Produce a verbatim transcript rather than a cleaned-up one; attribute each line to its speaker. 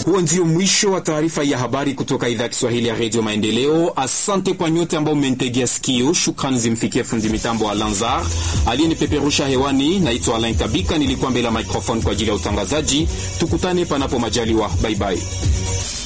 Speaker 1: Huo ndio mwisho wa taarifa ya habari kutoka idhaa ya Kiswahili ya Radio Maendeleo. Asante kwa nyote ambao mmenitegea sikio. Shukrani zimfikie fundi mitambo wa Lanzar aliyenipeperusha hewani. Naitwa Alain Kabika, nilikuwa mbele ya microphone kwa ajili ya utangazaji. Tukutane panapo majaliwa. Bye bye.